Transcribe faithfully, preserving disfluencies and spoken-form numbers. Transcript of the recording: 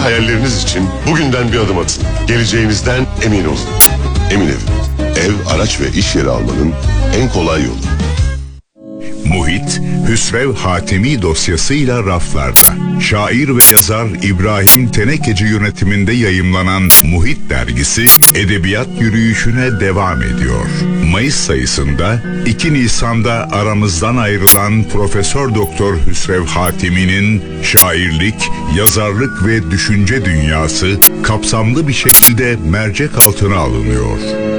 hayalleriniz için bugünden bir adım atın. Geleceğinizden emin olun. Emin Ev. Ev, araç ve iş yeri almanın en kolay yolu. Muhit, Hüsrev Hatemi dosyasıyla raflarda. Şair ve yazar İbrahim Tenekeci yönetiminde yayımlanan Muhit dergisi edebiyat yürüyüşüne devam ediyor. Mayıs sayısında iki Nisan'da aramızdan ayrılan Profesör Doktor Hüsrev Hatemi'nin şairlik, yazarlık ve düşünce dünyası kapsamlı bir şekilde mercek altına alınıyor.